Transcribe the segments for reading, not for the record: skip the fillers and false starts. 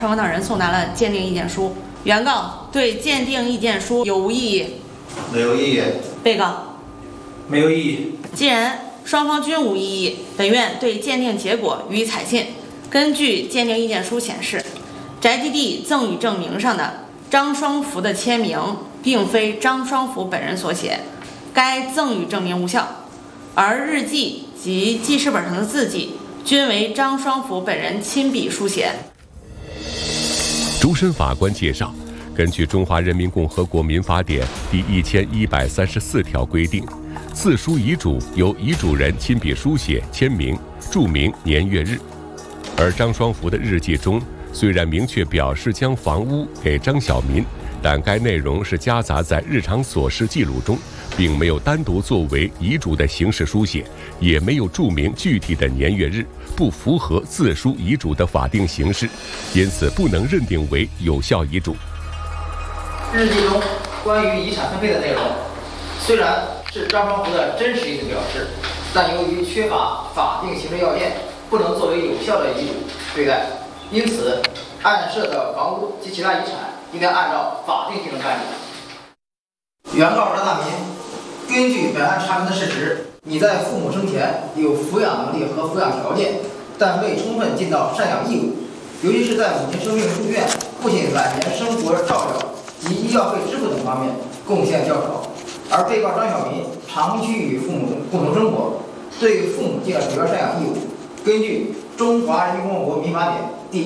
双方当事人送达了鉴定意见书，原告对鉴定意见书有无异议？ 没有异议。 被告没有异议。 既然双方均无异议，本院对鉴定结果予以采信。根据鉴定意见书显示，宅基地赠与证明上的张双福的签名并非张双福本人所写，该赠与证明无效，而日记及记事本上的字迹均为张双福本人亲笔书写。 主审法官介绍，根据《中华人民共和国民法典》第1134条规定，自书遗嘱由遗嘱人亲笔书写、签名、注明年月日。而张双福的日记中虽然明确表示将房屋给张晓民，但该内容是夹杂在日常琐事记录中，并没有单独作为遗嘱的形式书写，也没有注明具体的年月日，不符合自书遗嘱的法定形式，因此不能认定为有效遗嘱。 日记中关于遗产分配的内容，虽然是张双福的真实意思表示，但由于缺乏法定形式要件，不能作为有效的遗嘱对待，因此案涉的房屋及其他遗产应该按照法定继承办理。原告张大民，根据本案查明的事实，你在父母生前有抚养能力和抚养条件，但未充分尽到赡养义务，尤其是在母亲生病住院、父亲晚年生活照料及医药费支付等方面贡献较少，而被告张晓民长期与父母共同生活，对父母尽了主要赡养义务。根据《中华人民共和国民法典》第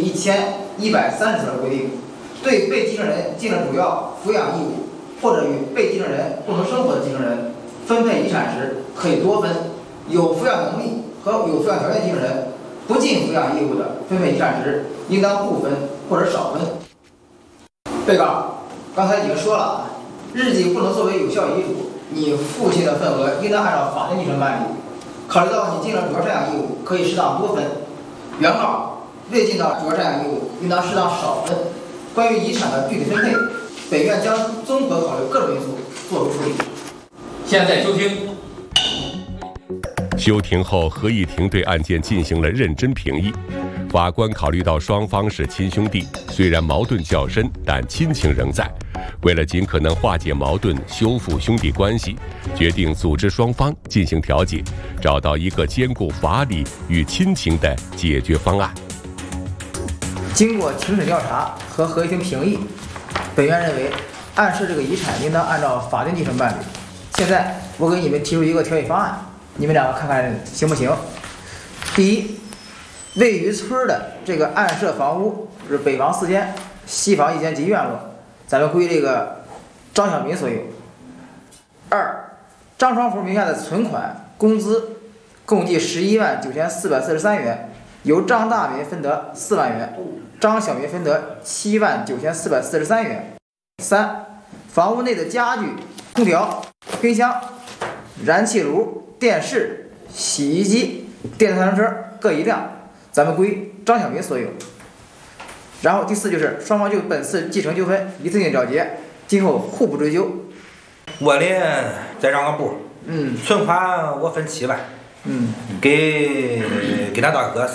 1130条规定，对被继承人尽了主要抚养义务，或者与被继承人共同生活的继承人分配遗产时可以多分，有抚养能力和有抚养条件继承人不尽抚养义务的分配遗产时，应当不分或者少分。被告刚才已经说了，日记不能作为有效遗嘱，你父亲的份额应当按照法定继承办理。考虑到你尽了主要赡养义务，可以适当多分；原告未尽到主要赡养义务，应当适当少分。关于遗产的具体分配，本院将综合考虑各种因素作出处理。 现在休庭。 休庭后，合议庭对案件进行了认真评议。法官考虑到双方是亲兄弟，虽然矛盾较深，但亲情仍在。为了尽可能化解矛盾、修复兄弟关系，决定组织双方进行调解，找到一个兼顾法理与亲情的解决方案。 经过庭审调查和合议庭评议，本院认为案涉这个遗产应当按照法定继承办理。现在我给你们提出一个调解方案，你们两个看看行不行？第一，位于村的这个案涉房屋是北房4间，西房1间及院落，咱们归这个张晓民所有。二，张双福名下的存款、工资共计119443元，由张大民分得4万元，张晓民分得79443元。三，房屋内的家具、空调、冰箱、燃气炉、电视、洗衣机、电动自行车各一辆，咱们归张晓民所有。然后第四就是双方就本次继承纠纷一次性了结，今后互不追究。 我呢再让个步，存款我分7万，给他大哥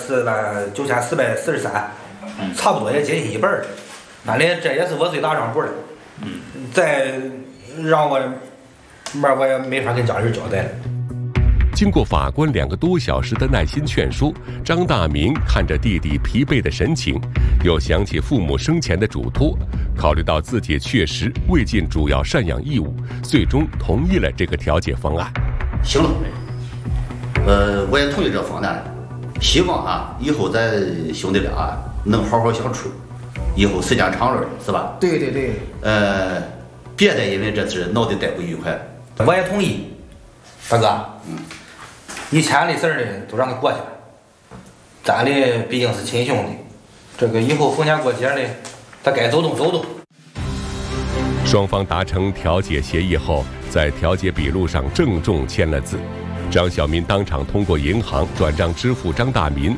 49443，差不多也接近一半了。反正这也是我最大让步了，再让我也没法跟家人交代了。 经过法官2个多小时的耐心劝说，张大民看着弟弟疲惫的神情，又想起父母生前的嘱托，考虑到自己确实未尽主要赡养义务，最终同意了这个调解方案。 行了，我也同意这方案，希望以后咱兄弟俩能好好相处，以后时间长了是吧？ 对对对。 别再因为这事闹得再不愉快。 我也同意，大哥。以前的事儿呢，都让它过去了。咱的毕竟是亲兄弟，这个以后逢年过节呢，咱该走动走动。 双方达成调解协议后，在调解笔录上郑重签了字。张晓民当场通过银行转账支付张大民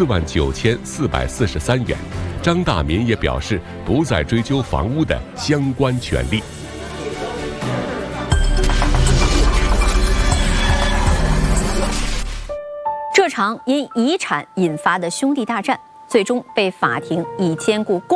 49443元。张大民也表示不再追究房屋的相关权利。 这场因遗产引发的兄弟大战， 最终被法庭以兼顾公